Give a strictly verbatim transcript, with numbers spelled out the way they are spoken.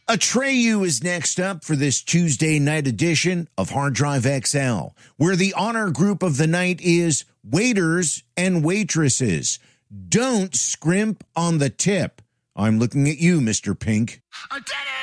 Atreyu is next up for this Tuesday night edition of Hard Drive X L, where the honor group of the night is waiters and waitresses. Don't scrimp on the tip. I'm looking at you, Mister Pink. I did it!